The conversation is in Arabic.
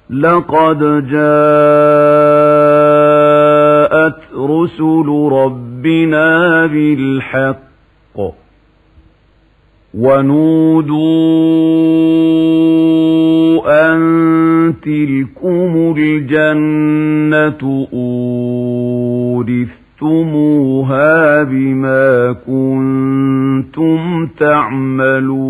لقد جاءت رسل ربنا بالحق ونودوا أن تلكم الجنة أورثتموها بما كنتم تعملون